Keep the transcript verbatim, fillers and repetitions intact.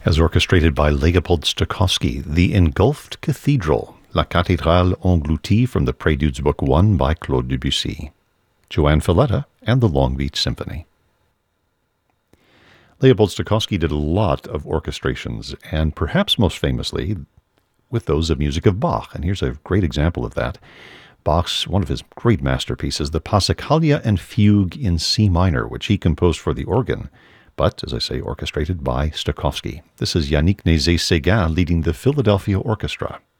as orchestrated by Leopold Stokowski, The Engulfed Cathedral, La Cathédrale Engloutie from the Préludes Book one by Claude Debussy, Joanne Falletta, and the Long Beach Symphony. Leopold Stokowski did a lot of orchestrations, and perhaps most famously with those of music of Bach, and here's a great example of that. Bach's, one of his great masterpieces, the Passacaglia and Fugue in C minor, which he composed for the organ, but, as I say, orchestrated by Stokowski. This is Yannick Nézet-Séguin leading the Philadelphia Orchestra.